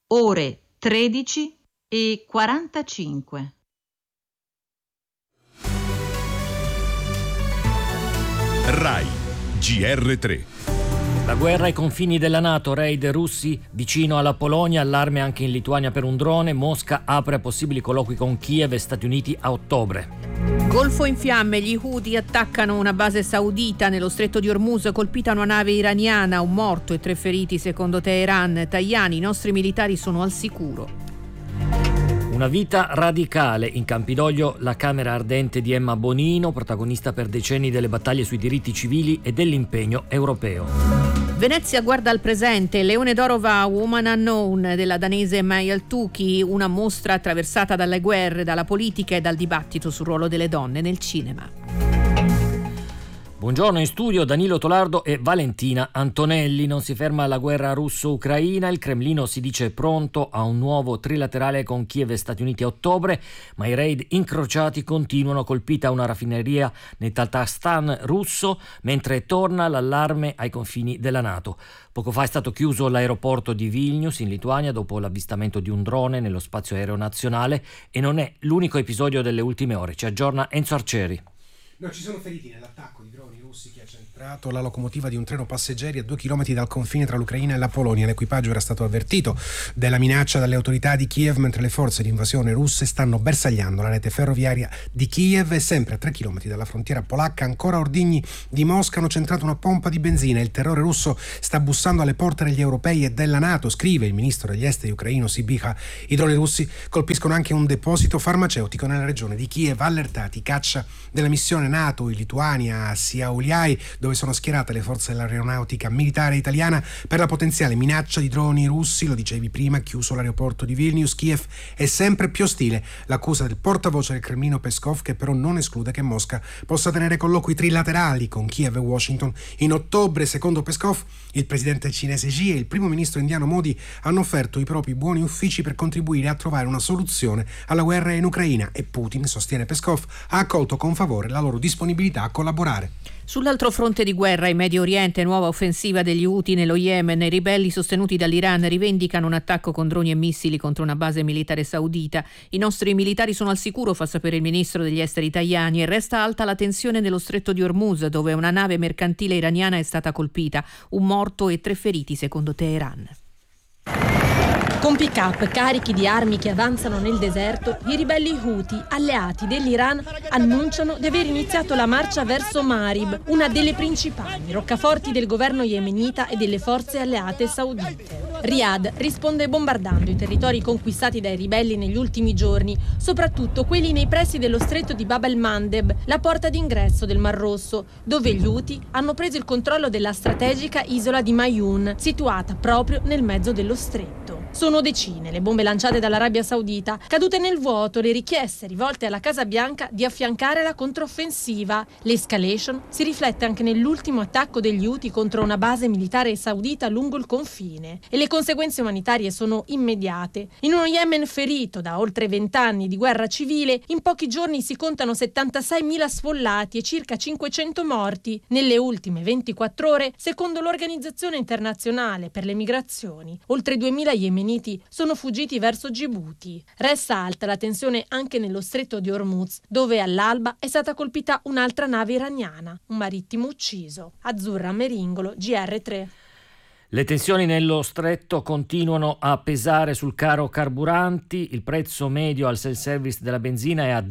ore 13:45. RAI GR3. La guerra ai confini della NATO, raid russi vicino alla Polonia, allarme anche in Lituania per un drone, Mosca apre a possibili colloqui con Kiev e Stati Uniti a ottobre. Golfo in fiamme, gli Houthi attaccano una base saudita nello stretto di Hormuz, colpita una nave iraniana, un morto e 3 feriti secondo Teheran. Tajani, i nostri militari sono al sicuro. Una vita radicale. In Campidoglio la Camera ardente di Emma Bonino, protagonista per decenni delle battaglie sui diritti civili e dell'impegno europeo. Venezia guarda al presente, Leone d'Oro va a Woman Unknown della danese Mayal Tuki, una mostra attraversata dalle guerre, dalla politica e dal dibattito sul ruolo delle donne nel cinema. Buongiorno, in studio Danilo Tolardo e Valentina Antonelli. Non si ferma la guerra russo-ucraina, il Cremlino si dice pronto a un nuovo trilaterale con Kiev e Stati Uniti a ottobre, ma i raid incrociati continuano, colpita una raffineria nel Tatarstan russo, mentre torna l'allarme ai confini della NATO. Poco fa è stato chiuso l'aeroporto di Vilnius in Lituania dopo l'avvistamento di un drone nello spazio aereo nazionale, e non è l'unico episodio delle ultime ore. Ci aggiorna Enzo Arcieri. Non ci sono feriti nell'attacco di droni russi che ha centrato la locomotiva di un treno passeggeri a 2 chilometri dal confine tra l'Ucraina e la Polonia. L'equipaggio era stato avvertito della minaccia dalle autorità di Kiev, mentre le forze di invasione russe stanno bersagliando la rete ferroviaria di Kiev. E sempre a 3 chilometri dalla frontiera polacca, ancora a ordigni di Mosca, hanno centrato una pompa di benzina. Il terrore russo sta bussando alle porte degli europei e della NATO, scrive il ministro degli esteri ucraino Sybiha. I droni russi colpiscono anche un deposito farmaceutico nella regione di Kiev. Allertati, caccia della missione NATO in Lituania, a Šiauliai, dove sono schierate le forze dell'aeronautica militare italiana per la potenziale minaccia di droni russi. Lo dicevi prima, chiuso l'aeroporto di Vilnius. Kiev è sempre più ostile. L'accusa del portavoce del Cremlino Peskov, che però non esclude che Mosca possa tenere colloqui trilaterali con Kiev e Washington in ottobre. Secondo Peskov, il presidente cinese Xi e il primo ministro indiano Modi hanno offerto i propri buoni uffici per contribuire a trovare una soluzione alla guerra in Ucraina, e Putin, sostiene Peskov, ha accolto con favore la loro disponibilità a collaborare. Sull'altro fronte di guerra, in Medio Oriente, nuova offensiva degli Houthi nello Yemen. I ribelli sostenuti dall'Iran rivendicano un attacco con droni e missili contro una base militare saudita. I nostri militari sono al sicuro, fa sapere il ministro degli esteri Tajani, e resta alta la tensione nello stretto di Hormuz, dove una nave mercantile iraniana è stata colpita. Un morto e 3 feriti secondo Teheran. Con pick-up carichi di armi che avanzano nel deserto, i ribelli Houthi, alleati dell'Iran, annunciano di aver iniziato la marcia verso Marib, una delle principali roccaforti del governo yemenita e delle forze alleate saudite. Riyadh risponde bombardando i territori conquistati dai ribelli negli ultimi giorni, soprattutto quelli nei pressi dello stretto di Bab el-Mandeb, la porta d'ingresso del Mar Rosso, dove gli Houthi hanno preso il controllo della strategica isola di Mayun, situata proprio nel mezzo dello stretto. Sono decine le bombe lanciate dall'Arabia Saudita, cadute nel vuoto le richieste rivolte alla Casa Bianca di affiancare la controffensiva. L'escalation si riflette anche nell'ultimo attacco degli Houthi contro una base militare saudita lungo il confine, e le conseguenze umanitarie sono immediate. In uno Yemen ferito da oltre 20 anni di guerra civile, in pochi giorni si contano 76.000 sfollati e circa 500 morti. Nelle ultime 24 ore, secondo l'Organizzazione Internazionale per le Migrazioni, oltre 2.000 yemeniti sono fuggiti verso Gibuti. Resta alta la tensione anche nello stretto di Hormuz, dove all'alba è stata colpita un'altra nave iraniana, un marittimo ucciso. Azzurra Meringolo, GR3. Le tensioni nello stretto continuano a pesare sul caro carburanti. Il prezzo medio al self-service della benzina è a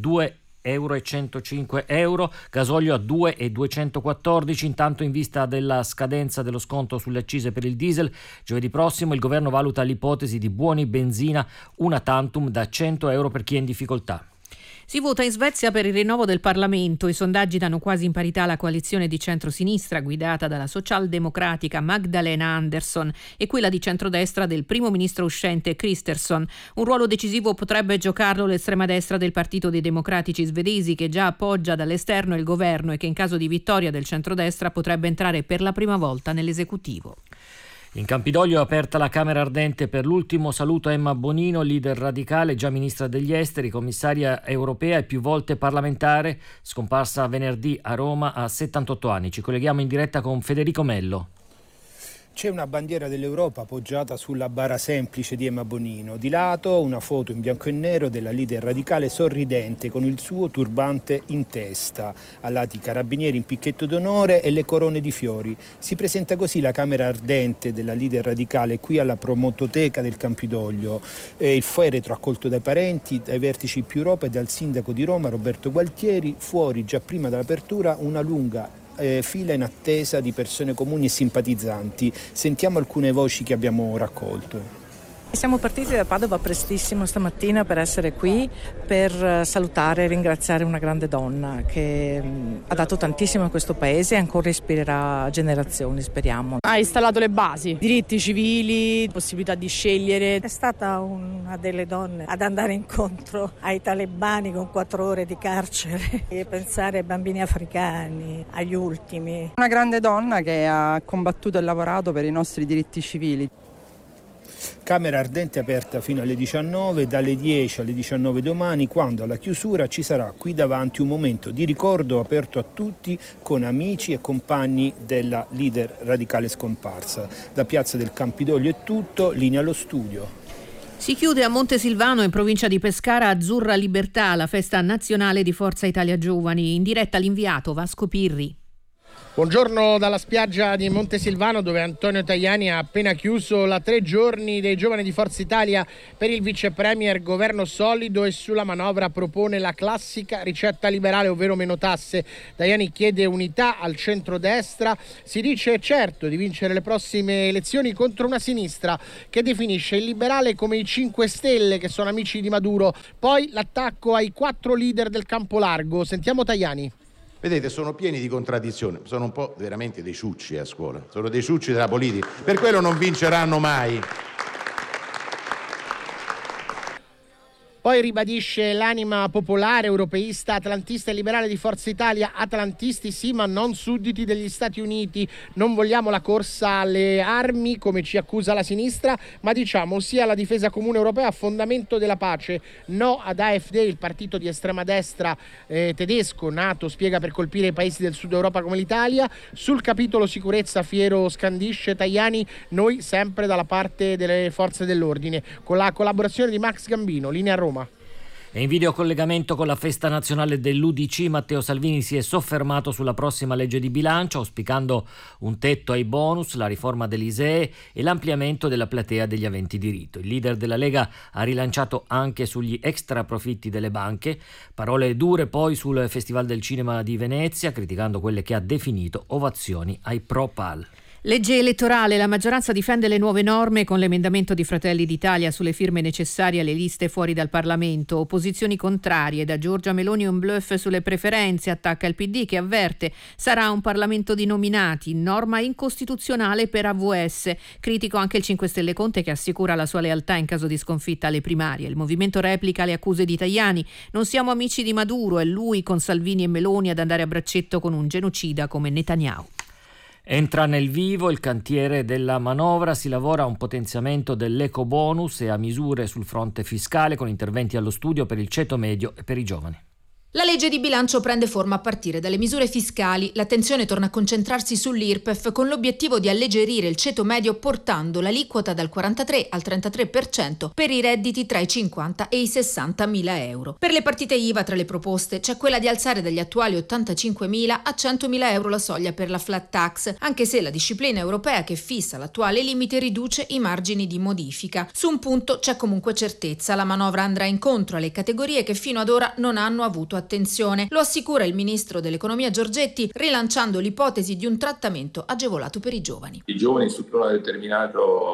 2,105 euro, gasolio a 2,214. Intanto, in vista della scadenza dello sconto sulle accise per il diesel, giovedì prossimo il governo valuta l'ipotesi di buoni benzina una tantum da 100 euro per chi è in difficoltà. Si vota in Svezia per il rinnovo del Parlamento. I sondaggi danno quasi in parità la coalizione di centrosinistra guidata dalla socialdemocratica Magdalena Andersson e quella di centrodestra del primo ministro uscente Kristersson. Un ruolo decisivo potrebbe giocarlo l'estrema destra del Partito dei Democratici svedesi, che già appoggia dall'esterno il governo e che in caso di vittoria del centrodestra potrebbe entrare per la prima volta nell'esecutivo. In Campidoglio è aperta la Camera ardente per l'ultimo saluto a Emma Bonino, leader radicale, già ministra degli esteri, commissaria europea e più volte parlamentare, scomparsa venerdì a Roma a 78 anni. Ci colleghiamo in diretta con Federico Mello. C'è una bandiera dell'Europa appoggiata sulla bara semplice di Emma Bonino. Di lato una foto in bianco e nero della leader radicale sorridente con il suo turbante in testa. A lati i carabinieri in picchetto d'onore e le corone di fiori. Si presenta così la camera ardente della leader radicale qui alla Promototeca del Campidoglio. Il feretro accolto dai parenti, dai vertici più Europa e dal sindaco di Roma Roberto Gualtieri. Fuori, già prima dell'apertura, una lunga fila in attesa di persone comuni e simpatizzanti. Sentiamo alcune voci che abbiamo raccolto. Siamo partiti da Padova prestissimo stamattina per essere qui, per salutare e ringraziare una grande donna che ha dato tantissimo a questo paese e ancora ispirerà generazioni, speriamo. Ha installato le basi, diritti civili, possibilità di scegliere. È stata una delle donne ad andare incontro ai talebani con 4 ore di carcere e pensare ai bambini africani, agli ultimi. Una grande donna che ha combattuto e lavorato per i nostri diritti civili. Camera ardente aperta fino alle 19, dalle 10 alle 19 domani, quando alla chiusura ci sarà qui davanti un momento di ricordo aperto a tutti con amici e compagni della leader radicale scomparsa. Da Piazza del Campidoglio è tutto, linea allo studio. Si chiude a Montesilvano, in provincia di Pescara, Azzurra Libertà, la festa nazionale di Forza Italia Giovani. In diretta l'inviato Vasco Pirri. Buongiorno dalla spiaggia di Montesilvano, dove Antonio Tajani ha appena chiuso la 3 giorni dei giovani di Forza Italia per il vice premier governo solido, e sulla manovra propone la classica ricetta liberale, ovvero meno tasse. Tajani chiede unità al centrodestra, si dice certo di vincere le prossime elezioni contro una sinistra che definisce il liberale come i 5 Stelle, che sono amici di Maduro. Poi l'attacco ai 4 leader del campo largo. Sentiamo Tajani. Vedete, sono pieni di contraddizioni, sono un po' veramente dei ciucci a scuola, sono dei ciucci della politica, per quello non vinceranno mai. Poi ribadisce l'anima popolare, europeista, atlantista e liberale di Forza Italia. Atlantisti sì, ma non sudditi degli Stati Uniti. Non vogliamo la corsa alle armi, come ci accusa la sinistra, ma diciamo sì alla difesa comune europea, fondamento della pace. No ad AfD, il partito di estrema destra tedesco, nato, spiega, per colpire i paesi del sud Europa come l'Italia. Sul capitolo sicurezza fiero scandisce Tajani: noi sempre dalla parte delle forze dell'ordine, con la collaborazione di Max Gambino. Linea a Roma. E in videocollegamento con la festa nazionale dell'UDC, Matteo Salvini si è soffermato sulla prossima legge di bilancio, auspicando un tetto ai bonus, la riforma dell'ISEE e l'ampliamento della platea degli aventi diritto. Il leader della Lega ha rilanciato anche sugli extra profitti delle banche, parole dure poi sul Festival del Cinema di Venezia, criticando quelle che ha definito ovazioni ai pro-PAL. Legge elettorale, la maggioranza difende le nuove norme con l'emendamento di Fratelli d'Italia sulle firme necessarie alle liste fuori dal Parlamento. Opposizioni contrarie, da Giorgia Meloni un bluff sulle preferenze, attacca il PD che avverte sarà un Parlamento di nominati, norma incostituzionale per AVS. Critico anche il 5 Stelle Conte, che assicura la sua lealtà in caso di sconfitta alle primarie. Il movimento replica le accuse di Tajani: non siamo amici di Maduro, è lui con Salvini e Meloni ad andare a braccetto con un genocida come Netanyahu. Entra nel vivo il cantiere della manovra, si lavora a un potenziamento dell'ecobonus e a misure sul fronte fiscale con interventi allo studio per il ceto medio e per i giovani. La legge di bilancio prende forma a partire dalle misure fiscali. L'attenzione torna a concentrarsi sull'IRPEF con l'obiettivo di alleggerire il ceto medio portando l'aliquota dal 43 al 33% per i redditi tra i 50 e i 60.000 euro. Per le partite IVA, tra le proposte c'è quella di alzare dagli attuali 85.000 a 100.000 euro la soglia per la flat tax, anche se la disciplina europea che fissa l'attuale limite riduce i margini di modifica. Su un punto c'è comunque certezza: la manovra andrà incontro alle categorie che fino ad ora non hanno avuto attenzione. Lo assicura il ministro dell'economia Giorgetti, rilanciando l'ipotesi di un trattamento agevolato per i giovani. I giovani sotto una determinata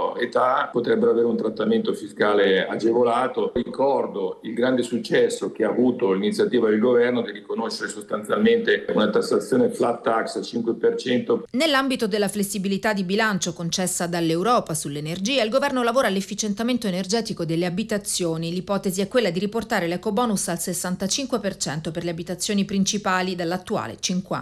età potrebbero avere un trattamento fiscale agevolato. Ricordo il grande successo che ha avuto l'iniziativa del governo di riconoscere sostanzialmente una tassazione flat tax al 5%. Nell'ambito della flessibilità di bilancio concessa dall'Europa sull'energia, il governo lavora all'efficientamento energetico delle abitazioni. L'ipotesi è quella di riportare l'ecobonus al 65% per le abitazioni principali dall'attuale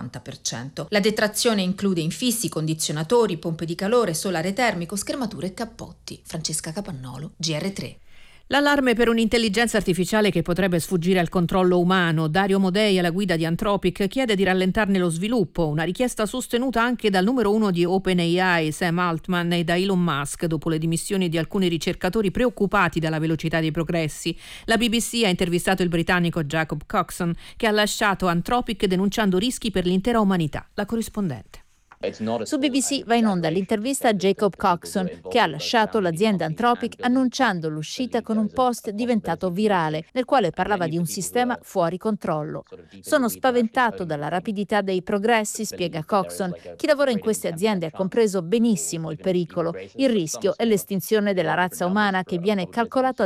50%. La detrazione include infissi, condizionatori, pompe di calore, solare termico, schermature e cappotti. Francesca Capannolo, GR3. L'allarme per un'intelligenza artificiale che potrebbe sfuggire al controllo umano. Dario Modei, alla guida di Anthropic, chiede di rallentarne lo sviluppo, una richiesta sostenuta anche dal numero uno di OpenAI, Sam Altman, e da Elon Musk, dopo le dimissioni di alcuni ricercatori preoccupati dalla velocità dei progressi. La BBC ha intervistato il britannico Jacob Coxon, che ha lasciato Anthropic denunciando rischi per l'intera umanità. La corrispondente. Su BBC va in onda l'intervista a Jacob Coxon, che ha lasciato l'azienda Anthropic annunciando l'uscita con un post diventato virale, nel quale parlava di un sistema fuori controllo. Sono spaventato dalla rapidità dei progressi, spiega Coxon. Chi lavora in queste aziende ha compreso benissimo il pericolo. Il rischio è l'estinzione della razza umana, che viene calcolato al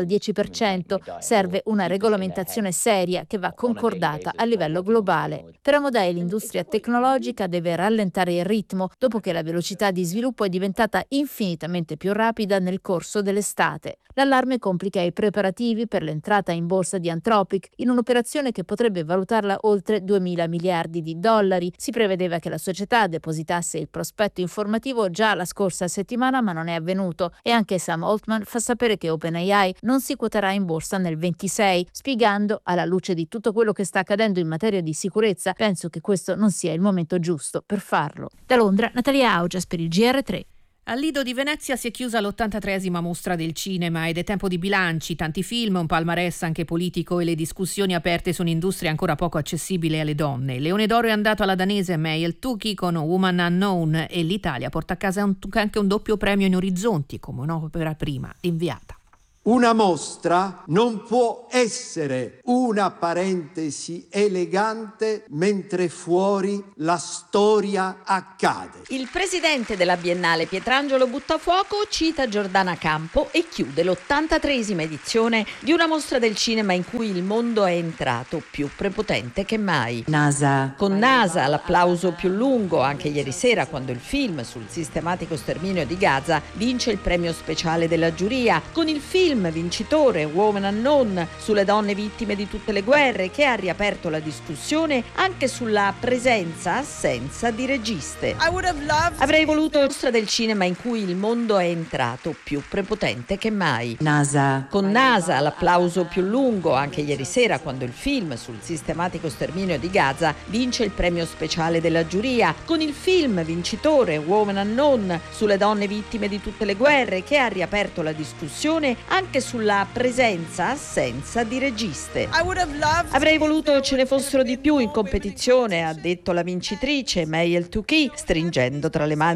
10%. Serve una regolamentazione seria che va concordata a livello globale. Per Amodei l'industria tecnologica deve rallentare il ritmo dopo che la velocità di sviluppo è diventata infinitamente più rapida nel corso dell'estate. L'allarme complica i preparativi per l'entrata in borsa di Anthropic in un'operazione che potrebbe valutarla oltre 2.000 miliardi di dollari. Si prevedeva che la società depositasse il prospetto informativo già la scorsa settimana, ma non è avvenuto, e anche Sam Altman fa sapere che OpenAI non si quoterà in borsa nel 26, spiegando: alla luce di tutto quello che sta accadendo in materia di sicurezza, penso che questo non sia il momento giusto per farlo. Da Londra, Natalia Augias per il GR3. Al Lido di Venezia si è chiusa l'83esima mostra del cinema ed è tempo di bilanci, tanti film, un palmarès anche politico e le discussioni aperte su un'industria ancora poco accessibile alle donne. Leone d'Oro è andato alla danese Mayel Tuki con Woman Unknown e l'Italia porta a casa anche un doppio premio in Orizzonti come un'opera prima inviata. Una mostra non può essere una parentesi elegante mentre fuori la storia accade. Il presidente della Biennale Pietrangelo Buttafuoco cita Giordana Campo e chiude l'83esima edizione di una mostra del cinema in cui il mondo è entrato più prepotente che mai. NASA. Con NASA l'applauso più lungo anche ieri sera, quando il film sul sistematico sterminio di Gaza vince il premio speciale della giuria, con il film vincitore Woman Unknown sulle donne vittime di tutte le guerre, che ha riaperto la discussione anche sulla presenza-assenza di registe. Avrei voluto una mostra del cinema in cui il mondo è entrato più prepotente che mai. NASA. Con NASA l'applauso più lungo anche ieri sera, quando il film sul sistematico sterminio di Gaza vince il premio speciale della giuria, con il film vincitore Woman Unknown sulle donne vittime di tutte le guerre, che ha riaperto la discussione anche sulla presenza-assenza di registe. Avrei voluto ce ne fossero di più in competizione, ha detto la vincitrice Mayel Tuki, stringendo tra le mani